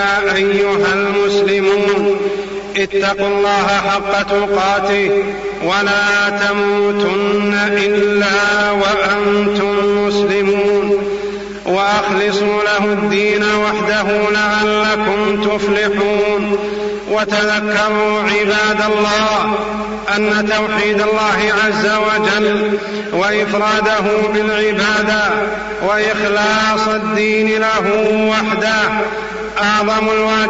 يا أيها المسلمون اتقوا الله حق تقاته ولا تموتن إلا وأنتم مسلمون وأخلصوا له الدين وحده لعلكم تفلحون. وتذكروا عباد الله أن توحيد الله عز وجل وإفراده بالعبادة وإخلاص الدين له وحده أعظم الواجبات